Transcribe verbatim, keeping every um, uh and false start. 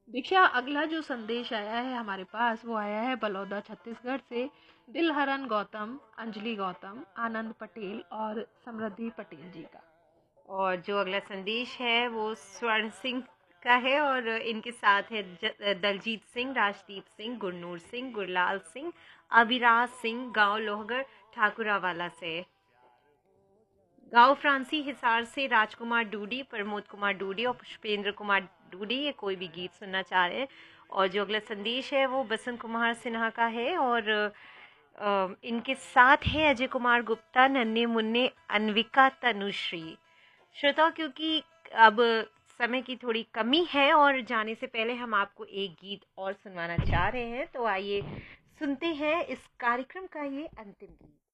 दीक्षा, अगला जो संदेश आया है हमारे पास वो आया है बलौदा छत्तीसगढ़ से। दिलहरन गौतम, अंजलि गौतम, आनंद पटेल और समृद्धि पटेल जी का। और जो अगला संदेश है वो स्वर्ण सिंह का है और इनके साथ है दलजीत सिंह, राजदीप सिंह, गुरनूर सिंह, गुरलाल सिंह, अभिराज सिंह, गांव लोहगढ़ ठाकुरावाला से। गांव फ्रांसी हिसार से राजकुमार डूडी, प्रमोद कुमार डूडी और पुष्पेंद्र कुमार डूडी ये कोई भी गीत सुनना चाह रहे हैं। और जो अगला संदेश है वो बसंत कुमार सिन्हा का है और इनके साथ है अजय कुमार गुप्ता, नन्हे मुन्ने, अनविका, तनुश्री। श्रोताओं, क्योंकि अब समय की थोड़ी कमी है और जाने से पहले हम आपको एक गीत और सुनवाना चाह रहे हैं, तो आइए सुनते हैं इस कार्यक्रम का ये अंतिम गीत।